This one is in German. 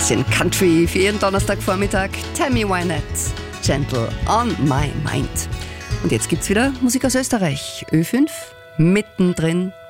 Bisschen Country für jeden Donnerstagvormittag. Tammy Wynette, Gentle on My Mind. Und jetzt gibt's wieder Musik aus Österreich. Ö5, mittendrin